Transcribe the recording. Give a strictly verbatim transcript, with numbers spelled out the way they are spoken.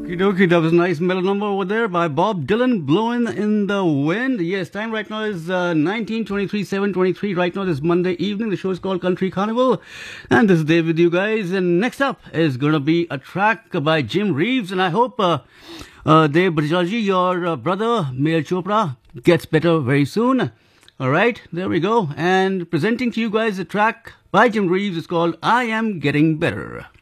Okie dokie, that was a nice mellow number over there by Bob Dylan, Blowing in the Wind. Yes, time right now is uh, nineteen twenty-three, seven twenty-three. Right now, this Monday evening. The show is called Country Carnival. And this is Dave with you guys. And next up is going to be a track by Jim Reeves. And I hope uh, uh, Dave Brajaji, your uh, brother, Mel Chopra, gets better very soon. All right, there we go. And presenting to you guys a track by Jim Reeves. It's called I Am Getting Better.